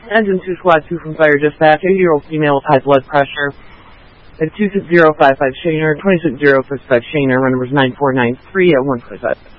Engine 2 Squad 2 from Fire Dispatch, 80-year-old female with high blood pressure. At 26055 Shaner, 26055 Shaner, run numbers 9493 at 125.